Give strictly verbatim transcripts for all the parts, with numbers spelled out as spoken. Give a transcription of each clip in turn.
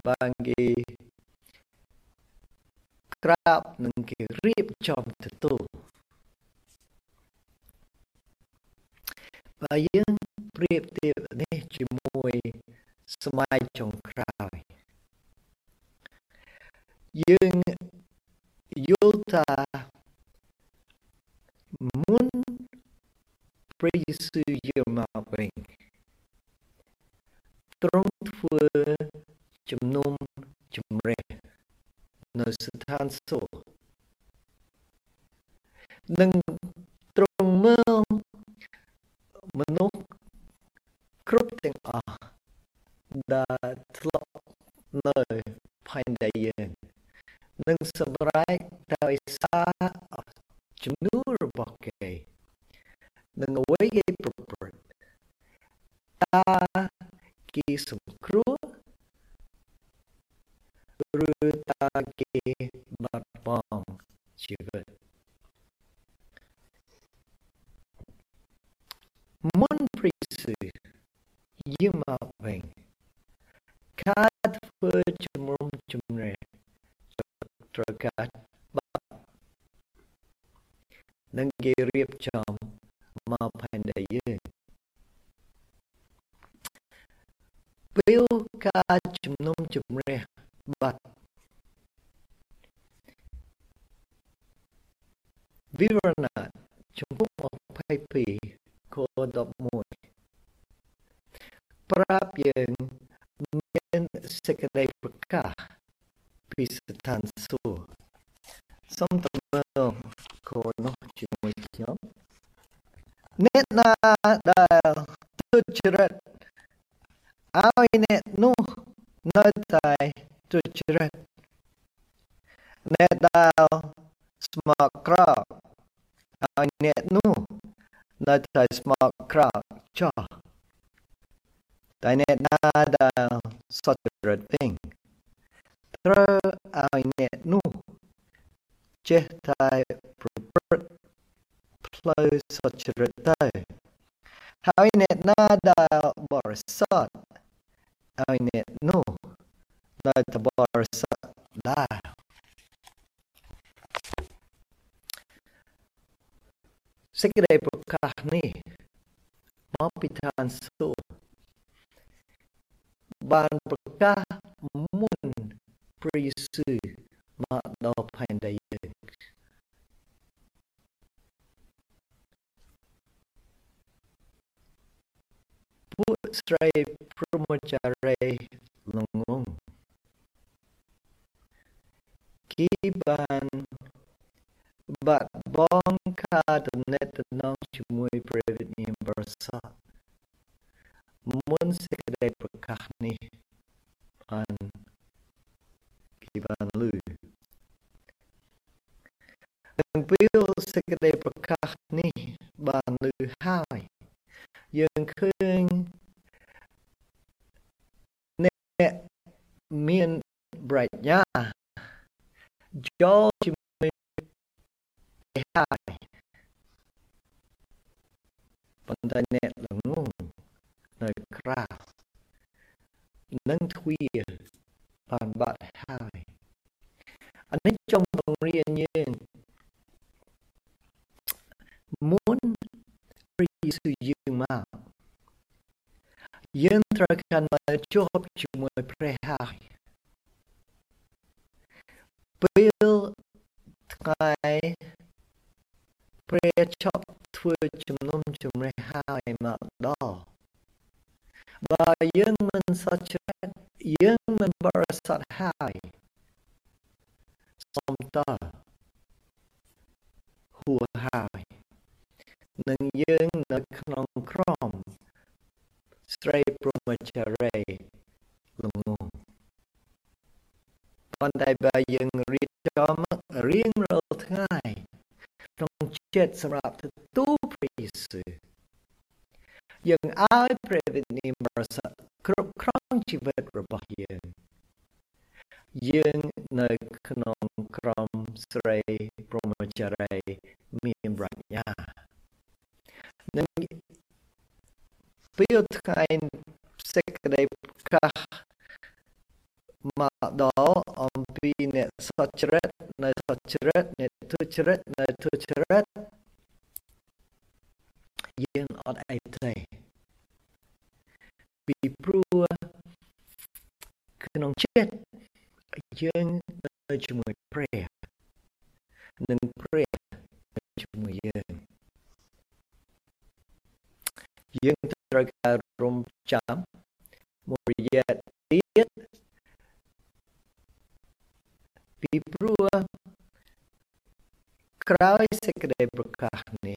បានគេក្រាបនិងគេរៀបចំទទួលបើយើងប្រៀបធៀបនេះជាមួយសម័យចុងក្រោយយើងយល់ថាមុនព្រះយេស៊ូវយាងមកវិញទ្រង់ធ្វើជំនុំជម្រះនៅស្ថានសួគ៌និងទ្រង់មើលមនុស្សគ្រប់ទាំងអស់ដែលធ្លាប់នៅផែនដីយើងនិងសម្រេចដោយសារជំនួសរបស់គេនិងអ្វីគេប្រព្រឹត្តតើគេសង្គ្រោះឬតើគេបាត់បង់ជីវិតមុនព្រះយេស៊ូវយាងមកវិញការធ្វើជំនុំជម្រះត្រូវការបាត់និងគេរៀបចំមកផែនដីយើងពេលការជំនុំជម្រះបាត់វិវរណៈចំពុកยี่สิบสองខដប់មួយប្រាប់យើងមានសេចក្តីប្រកាសពីស្ថានសួគ៌សូមទៅមើលខនោះជាមួយខ្ញុំអ្នកណាដែលទុច្ចរិតឲ្យអ្នកនោះនៅតែទុច្ចរិតអ្នកដែលស្មោកក្រោកឲ្យអ្នកនោះនៅតែស្មោកក្រោកចោះតែអ្នកណាដែលសុចរិតវិញត្រូវឲ្យអ្នកនោះចេះតែប្រព្រឹត្តផ្លូវសុចរិតទៅហើយអ្នកណាដែលបរិសុទ្ធឲ្យអ្នកនោះនៅតែបរិសុទ្ធដែរសេចក្តីប្រកាសនេះមកពីឋានសួគ៌បានប្រកាសមុនព្រះយេស៊ូវមកដល់ផែនដីយើងពួកស្រីព្រហ្មចារីល្ងងគេបានបាត់បង់ការទំនាក់ទំនងជាមួយព្រះវិញ្ញាណបរិសុទ្ធមុនសេចក្តីប្រកាសនេះបានគេបានលឺនិងពេលសេចក្តីប្រកាសនេះបានលឺហើយយើងឃើញអ្នកមានប្រាជ្ញាចូលជាមួយហើយប៉ុន្តែអ្នកល្ងងនៅក្រៅនឹងទ្វារបានបាត់ហើយអានេះចង់បង្រៀនយើងមុនព្រះយេស៊ូវយាងមកយើងត្រូវកាន់តែជាប់ជាមួយព្រះហើយពេលថ្ងៃព្រះចប់ធ្វើជំនុំជម្រះហើយមកដល់បើយើងមិនសុចរិតយើងមិនបរិសុទ្ធហើយសូមតើហួសហើយនឹងយើងនៅក្នុងក្រុមស្រីព្រហ្មចារីយ៍ល្ងងប៉ុន្តែបើយើងរៀបចំរៀងរាល់ថ្ងៃក្នុងចិត្តសម្រាប់ទទួលព្រះយេស៊ូវយើងឲ្យព្រះវិញ្ញាណបរិសុទ្ធគ្រប់គ្រងជីវិតរបស់យើងយើងនៅក្នុងក្រុមស្រីព្រហ្មចារីយ៍មានប្រាជ្ញានិងពេលថ្ងៃសេចក្តីប្រកាសមសោចរិតនៅសោចរិតអ្នកទុច្ចរិតនៅទុច្ចរិតយើងអត់អីទេពីព្រោះក្នុងចិត្តយើងនៅជាមួយព្រះនិងព្រះជាមួយយើងយើងត្រូវការរំចាំមួយរយៈទៀតពីព្រោះក្រោយសេចក្តីប្រកាសនេះ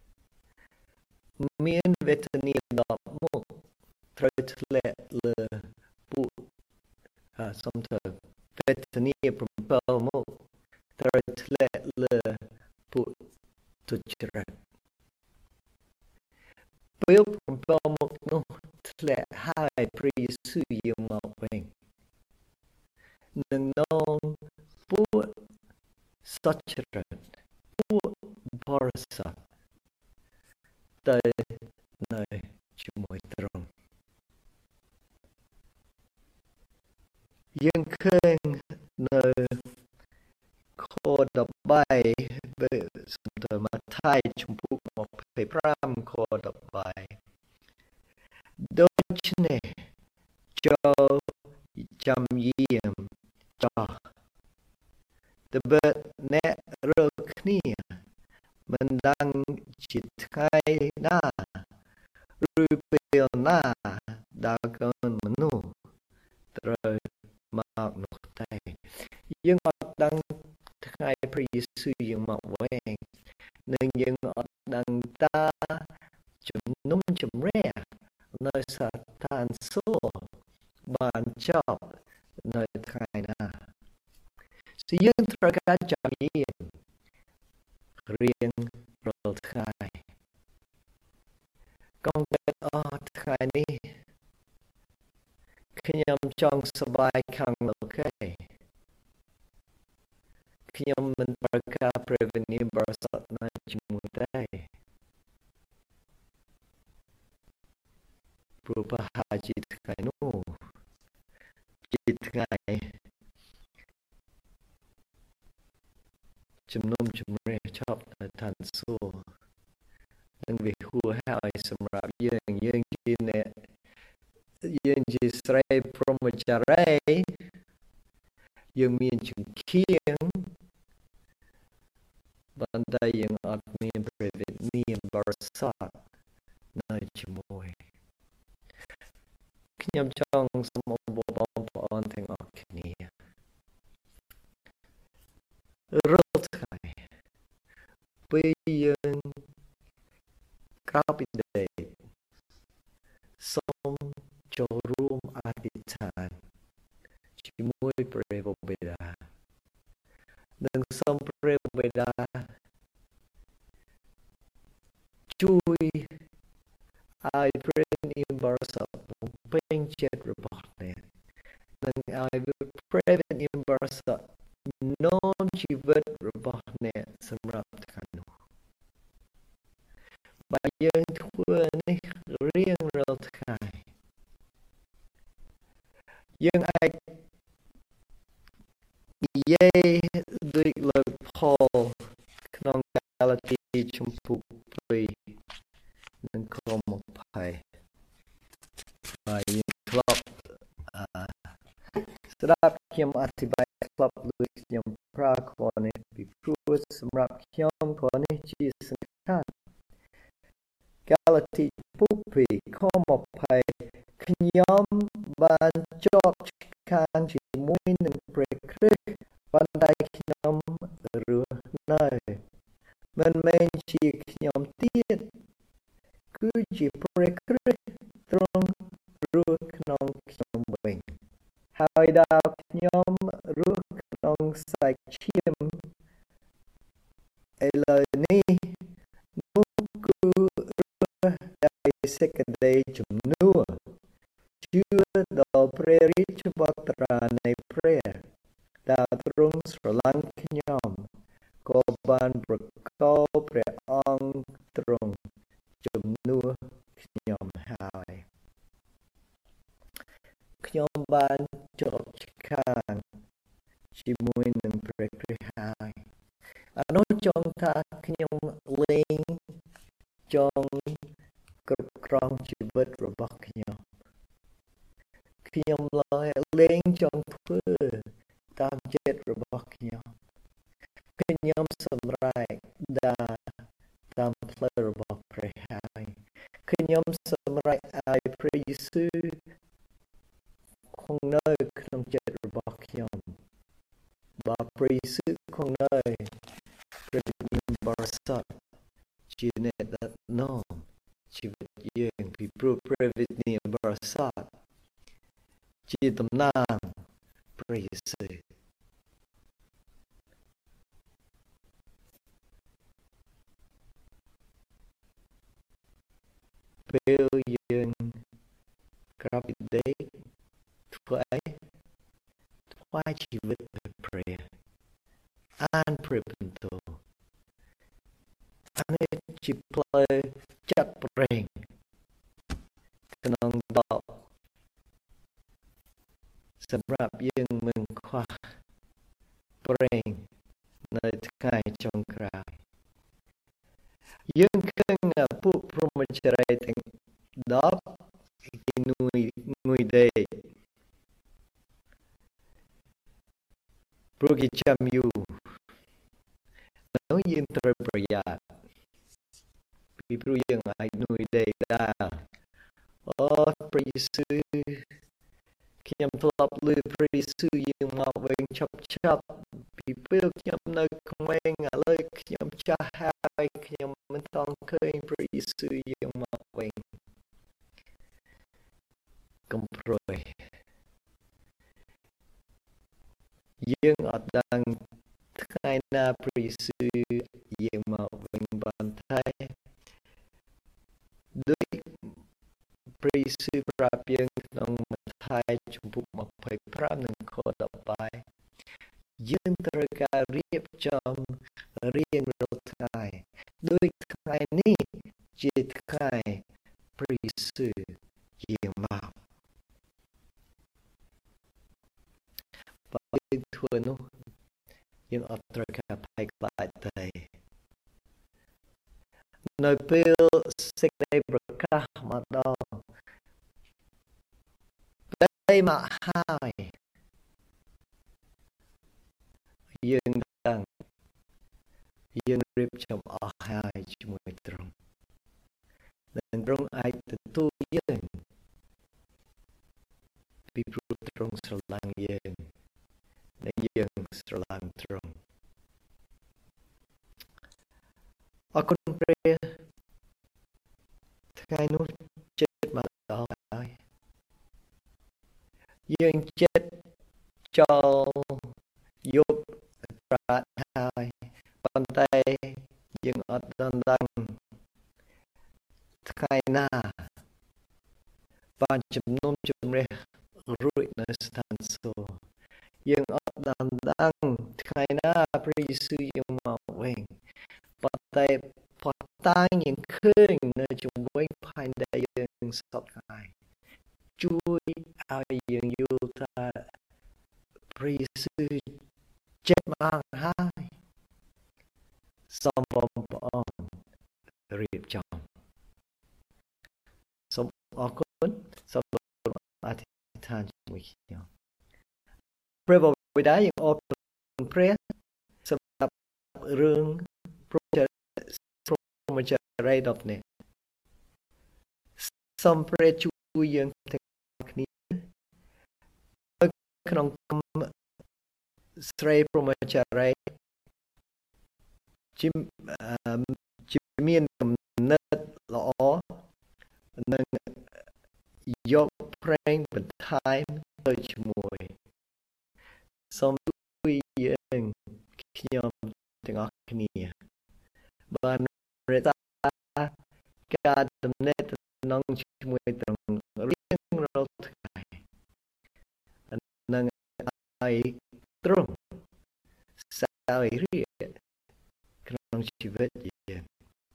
មានវេទនាដល់មុខត្រូវធ្លាក់លើពួកសំទោសវេទនាប្រពើមុខត្រូវធ្លាក់លើពួកទុច្ចរិតពេលប្រពើមុខនោះធ្លាក់ហើយព្រះយេស៊ូវយាងមកវិញនឹងនាំពួកសុចរិតពួកបរិសុទ្ធទៅនៅជាមួយទ្រង់យើងឃើញនៅខដប់បីសំទោសម៉ាថាយជំពូកยี่สิบห้าខដប់បីដូច្នេះចូលចាំយាមចោះតើបើអ្នករើគ្នាមិនដឹងជាថ្ងៃណាឬពេលណាដែលកូនមនុស្សត្រូវមកនោះទេយើងអត់ដឹងថ្ងៃព្រះយេស៊ូវយាងមកវិញនិងយើងអត់ដឹងតាជំនុំជម្រះនៅសាតានសួគ៌បានចប់នៅថ្ងៃណាsoយើងត្រូវការចាំយាមរៀងរាល់ថ្ងៃកុំគិតអូថ្ងៃនេះខ្ញុំចង់សប្បាយខាងលោកឯងខ្ញុំមិនប្រកាសព្រះវិញ្ញាណបរិសុទ្ធនៅជាមួយទេព្រោះប្រហែលជាថ្ងៃនោះជាថ្ងៃជំនុំជម្រះចប់នៅឋានសួគ៌នឹងវាហួសហើយសម្រាប់យើងយើងជាអ្នកយើងជាស្រីព្រហ្មចារីយើងមានជំនឿប៉ុន្តែយើងអត់មានព្រះវិញ្ញាណបរិសុទ្ធនៅជាមួយខ្ញុំចង់សូមអបអរបងប្អូនទាំងអស់គ្នារាល់ថ្ងៃពេលយើងក្រោកពីដេកសូមចូលរួមអធិដ្ឋានជាមួយព្រះបិតានិងសូមព្រះបិតាជួយឲ្យព្រះនាមបរិសុទ្ធបំពេញចិត្តរបស់អ្នកនិងឲ្យព្រះនាមបរិសុទ្ធនាំជីវិតរបស់អ្នកសម្រាប់ថ្ងៃនោះបើយើងធ្វើនេះរៀងរាល់ថ្ងៃយើងអាចនិយាយដូចលោកផលក្នុងកាឡាទីជំពូកពីរនិងខម្ភហើយយើងធ្លាប់ស្ដាប់ខ្ញុំអធិប្បាយធ្លាប់ដូចខ្ញុំប្រើខនេះពីព្រោះសម្រាប់ខ្ញុំខនេះជាសំខាន់កាឡាទីជំពូកពីរខម្ភខ្ញុំបានជាប់ខានជាមួយនឹងព្រះគ្រីស្ទប៉ុន្តែខ្ញុំរស់នៅមិនមែនជាខ្ញុំទៀតគឺជាព្រះគ្រីស្ទទ្រង់រស់ក្នុងខ្ញុំវិញហើយដែលខ្ញុំរស់ក្នុងសាច់ឈាមឥឡូវនេះនោះគឺរស់ដោយសេចក្តីជំនឿជឿដល់ព្រះរាជបុត្រានៃព្រះដែលទ្រង់ស្រឡាញ់ខ្ញុំក៏បានប្រកល់ព្រះអង្គទ្រង់ជំនួសខ្ញុំហើយខ្ញុំបានជាប់ខានជាមួយនឹងអានោះចង់ថាខ្ញុំលេងចង់គ្រប់គ្រងជីវិតរបស់ខ្ញុំខ្ញុំលេងចង់ធ្វើតាមចិត្តរបស់ខ្ញុំខ្ញុំសម្រេចដើរតាមផ្លូវរបស់ព្រះហើយខ្ញុំសម្រេចឲ្យព្រះយេស៊ូវគង់នៅក្នុងចិត្តរបស់ខ្ញុំបើព្រះយេស៊ូវគង់នៅព្រះវិញ្ញាណបរិសុទ្ធជាអ្នកដឹកនាំជីវិតយើងពីព្រោះព្រះវិញ្ញាណបរិសុទ្ធជាតំណាងព្រះយេស៊ូវពេលយើងក្រោកពីដេកធ្វើអីថ្វាយជីវិតដល់ព្រះអានព្រះបន្ទូលអានេះជាផ្លូវចាត់ប្រេងក្នុងដកសម្រាប់យើងមិនខ្វះប្រេងនៅថ្ងៃចុងក្រោយយើងឃើញពួកព្រហ្មចារីយ៍ទាំងដប់គេងួយងួយដេកព្រោះគេចាំយូរនោះយើងត្រូវប្រយ័ត្នពីព្រោះយើងអាចងួយដេកដែរអូព្រះយេស៊ូវខ្ញុំធ្លាប់ឮព្រះយេស៊ូវយើងមកវិញឆាប់ឆាប់ពីពេលខ្ញុំនៅក្មេងឥឡូវខ្ញុំចាស់ហើយខ្ញុំមិនតង់ឃើញព្រះយេស៊ូវយើងមកវិញកុំព្រួយយើងអត់ដឹងថ្ងៃណាព្រះយេស៊ូវយើងមកវិញបានតែដោយព្រះយេស៊ូវប្រាប់យើងក្នុងម៉ាថាយជំពូកยี่สิบห้าនិងខដប់ប្រាំយើងត្រូវការរៀបចំរៀងរាល់ថ្ងៃដោយថ្ងៃនេះជាថ្ងៃព្រះយេស៊ូវយើងមកបើយើងធ្វើនោះយើងអត់ត្រូវការភ័យខ្លាចទេនៅពេលសេចក្តីប្រកាសមកដល់ពេលមកហើយយើងដឹងយើងរៀបចំអស់ហើយជាមួយទ្រង់និងទ្រង់អាចទទួលយើងពីព្រោះទ្រង់ស្រឡាញ់យើងនិងយើងស្រឡាញ់ទ្រង់អរគុណព្រះថ្ងៃនោះចិត្តមកដល់ហើយយើងចិត្តចោលយប់ប្រាថ្នាហើយប៉ុន្តែយើងអត់ដឹងថ្ងៃណាបានជំនុំជម្រះរួចនៅស្ថានសួគ៌យើងអត់ដឹងថ្ងៃណាព្រះយេស៊ូវយើងមកវិញប៉ុន្តែផុសតាងយើងឃើញនៅជំនួយផែនដែលយើងសពថ្ងៃជួយឲ្យយើងយល់ថាព្រះយេស៊ូវចិត្តមកហើយសូមបងប្អូនរៀបចំសូមអរគុណសូមអធិដ្ឋានជាមួយខ្ញុំព្រះបិតាយើងអរគុណព្រះសម្រាប់រឿងព្រមចារីដប់នេះសូមព្រះជួយយើងទាំងគ្នានៅក្នុងស្រីព្រមចារីជាជាមានគំនិតល្អនិងយកប្រេងបន្ថែមទៅជាមួយសូមជួយយើងខ្ញុំទាំងអស់គ្នាបានរក្សាការទំនាក់ទំនងជាមួយទ្រង់រៀងរាល់ថ្ងៃនិងឲ្យទ្រង់សោយរាជក្នុងជីវិតយើង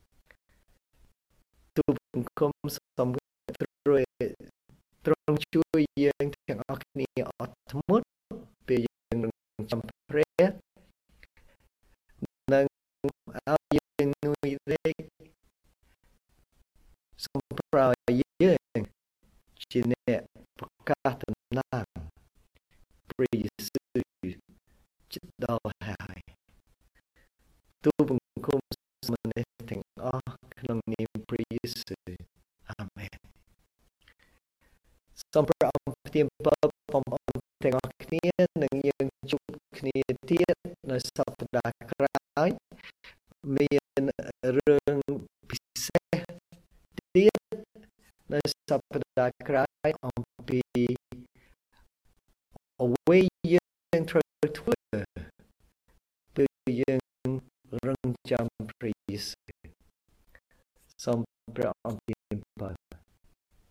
ទូលបង្គំសូមទ្រង់ទ្រង់ជួយយើងទាំងអស់គ្នាអត់ធ្មត់ពេលយើងនឹងចាំព្រះនិងឲ្យយើងនួយលេខសូមប្រោយយើងជាអ្នកប្រកាសដំណើរព្រះយេស៊ូវជាដល់ហើយទូបង្គំសមនិស្សទាំងអស់ក្នុងនាមព្រះយេស៊ូវអាមែនសូមព្រះអង្គផ្ទៀងពរបងប្អូនទាំងអស់គ្នានឹងយើងជួបគ្នាទៀតនៅសប្តាហ៍ក្រោយមានរឿងពិសេសទៀតនៅសប្តាហ៍ក្រោយអំពីអ្វីយើ